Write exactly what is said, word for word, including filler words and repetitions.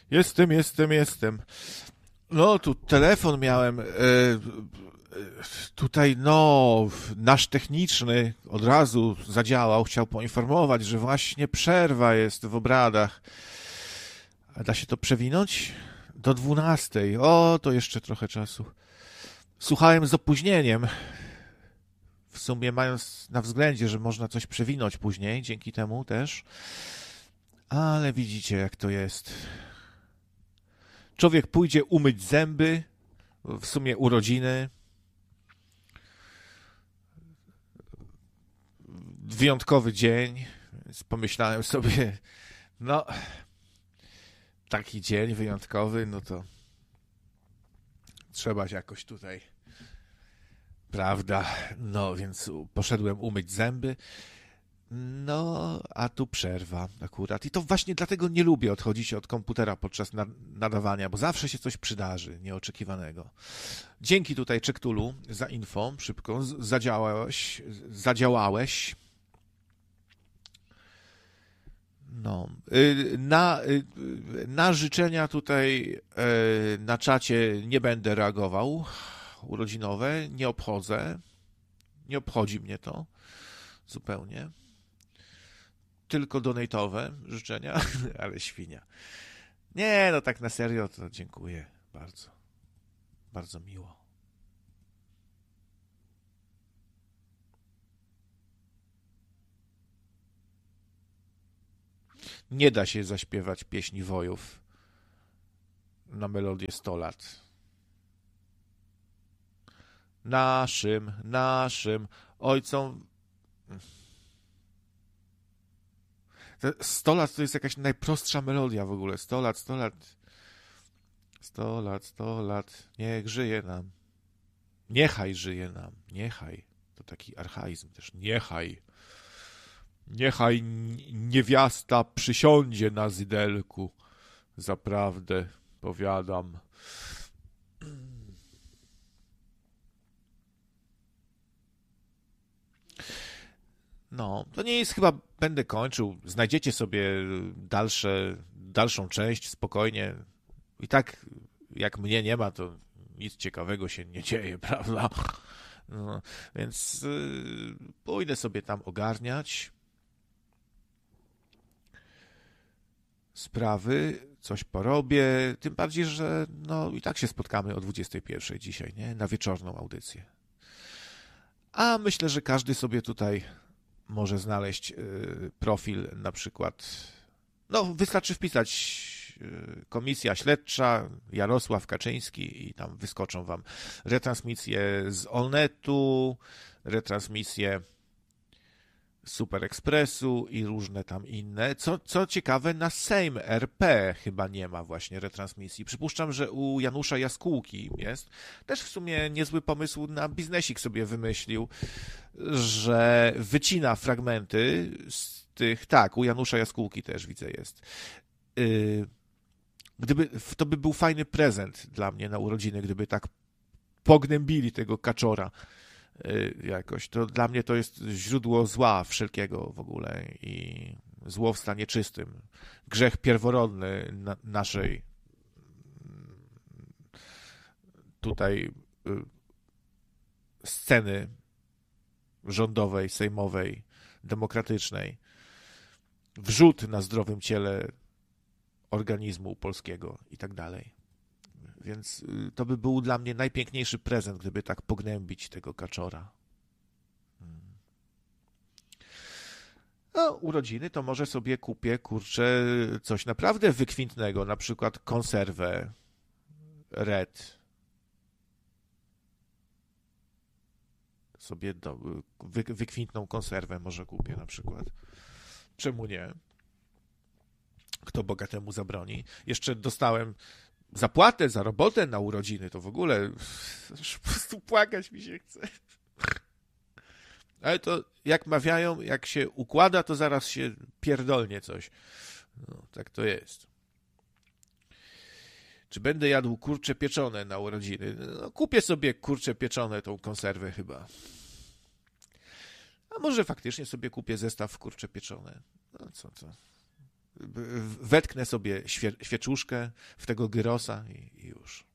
Jestem, jestem, jestem. No, tu telefon miałem. E, e, tutaj, no, nasz techniczny od razu zadziałał. Chciał poinformować, że właśnie przerwa jest w obradach. A da się to przewinąć? Do dwunastej. O, to jeszcze trochę czasu. Słuchałem z opóźnieniem. W sumie mając na względzie, że można coś przewinąć później, dzięki temu też. Ale widzicie, jak to jest. Człowiek pójdzie umyć zęby, w sumie urodziny. Wyjątkowy dzień, więc pomyślałem sobie, no, taki dzień wyjątkowy, no to trzeba się jakoś tutaj, prawda, no więc poszedłem umyć zęby. No, a tu przerwa akurat. I to właśnie dlatego nie lubię odchodzić od komputera podczas nadawania, bo zawsze się coś przydarzy nieoczekiwanego. Dzięki tutaj Czektulu za info, szybko, zadziałałeś, zadziałałeś. No, na, na życzenia tutaj na czacie nie będę reagował, urodzinowe, nie obchodzę, nie obchodzi mnie to zupełnie. Tylko donatowe życzenia, ale świnia. Nie, no tak na serio to dziękuję bardzo. Bardzo miło. Nie da się zaśpiewać pieśni wojów na melodię sto lat. Naszym, naszym ojcom... sto lat to jest jakaś najprostsza melodia w ogóle. sto lat, sto lat. sto lat, sto lat. Niech żyje nam. Niechaj żyje nam. Niechaj. To taki archaizm też. Niechaj. Niechaj niewiasta przysiądzie na zydelku. Zaprawdę powiadam. No, to nie jest chyba, będę kończył. Znajdziecie sobie dalsze, dalszą część spokojnie. I tak, jak mnie nie ma, to nic ciekawego się nie dzieje, prawda? No, więc yy, pójdę sobie tam ogarniać sprawy, coś porobię. Tym bardziej, że no i tak się spotkamy o dwudziestej pierwszej dzisiaj, nie? Na wieczorną audycję. A myślę, że każdy sobie tutaj może znaleźć y, profil na przykład, no wystarczy wpisać y, Komisja Śledcza Jarosław Kaczyński i tam wyskoczą wam retransmisje z Olnetu, retransmisje Super Expressu i różne tam inne. Co, co ciekawe, na Sejm R P chyba nie ma właśnie retransmisji. Przypuszczam, że u Janusza Jaskółki jest. Też w sumie niezły pomysł na biznesik sobie wymyślił, że wycina fragmenty z tych... Tak, u Janusza Jaskółki też widzę jest. Gdyby, to by był fajny prezent dla mnie na urodziny, gdyby tak pognębili tego kaczora jakoś. To dla mnie to jest źródło zła wszelkiego w ogóle i zło w stanie czystym. Grzech pierworodny na naszej tutaj sceny rządowej, sejmowej, demokratycznej. Wrzód na zdrowym ciele organizmu polskiego i tak dalej. Więc to by był dla mnie najpiękniejszy prezent, gdyby tak pognębić tego kaczora. No, urodziny to może sobie kupię, kurczę, coś naprawdę wykwintnego, na przykład konserwę Red. Sobie do, wy, wykwintną konserwę może kupię na przykład. Czemu nie? Kto bogatemu zabroni? Jeszcze dostałem zapłatę za robotę na urodziny, to w ogóle już po prostu płakać mi się chce. Ale to jak mawiają, jak się układa, to zaraz się pierdolnie coś. No, tak to jest. Czy będę jadł kurcze pieczone na urodziny? No, kupię sobie kurcze pieczone, tą konserwę chyba. A może faktycznie sobie kupię zestaw kurcze pieczone. No co, co? wetknę sobie świe, świeczuszkę w tego gyrosa i, i już.